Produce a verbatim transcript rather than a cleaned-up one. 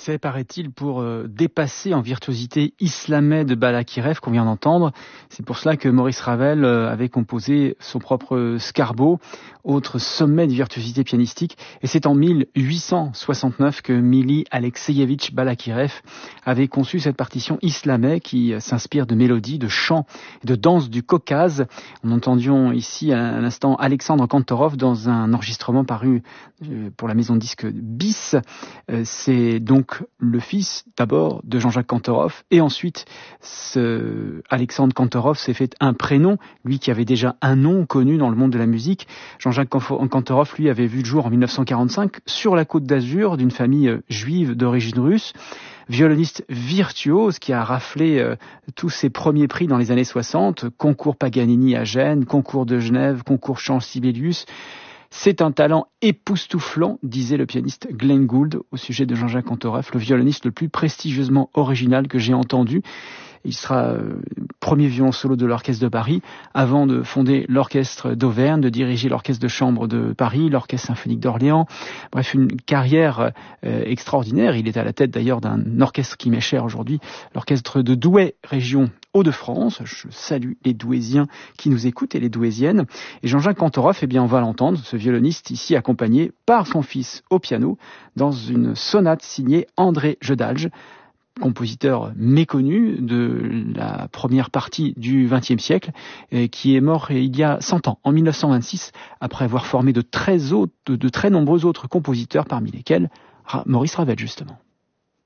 C'est, paraît-il, pour euh, dépasser en virtuosité Islamey de Balakirev qu'on vient d'entendre. C'est pour cela que Maurice Ravel euh, avait composé son propre Scarbo, autre sommet de virtuosité pianistique. Et c'est en mille huit cent soixante-neuf que Mili Alexeyevitch Balakirev avait conçu cette partition Islamey qui euh, s'inspire de mélodies, de chants et de danses du Caucase. On entendions ici à l'instant Alexandre Kantorov dans un enregistrement paru euh, pour la maison de disque Bis. Euh, c'est donc le fils d'abord de Jean-Jacques Kantorov et ensuite ce Alexandre Kantorov s'est fait un prénom, lui qui avait déjà un nom connu dans le monde de la musique. Jean-Jacques Kantorov, lui, avait vu le jour en mille neuf cent quarante-cinq sur la Côte d'Azur d'une famille juive d'origine russe, violoniste virtuose qui a raflé euh, tous ses premiers prix dans les années soixante, concours Paganini à Gênes, concours de Genève, concours Chant-Sibelius. C'est un talent époustouflant, disait le pianiste Glenn Gould au sujet de Jean-Jacques Kantorov, le violoniste le plus prestigieusement original que j'ai entendu. Il sera euh, premier violon solo de l'Orchestre de Paris, avant de fonder l'Orchestre d'Auvergne, de diriger l'Orchestre de Chambre de Paris, l'Orchestre Symphonique d'Orléans. Bref, une carrière euh, extraordinaire. Il est à la tête d'ailleurs d'un orchestre qui m'est cher aujourd'hui, l'Orchestre de Douai, région Hauts-de-France. Je salue les Douaisiens qui nous écoutent et les Douaisiennes. Et Jean-Jacques Kantorov, eh bien, on va l'entendre, ce violoniste ici accompagné par son fils au piano, dans une sonate signée André Jedalj, compositeur méconnu de la première partie du vingtième siècle, qui est mort il y a cent ans, en mille neuf cent vingt-six, après avoir formé de très, autres, de très nombreux autres compositeurs, parmi lesquels Maurice Ravel, justement.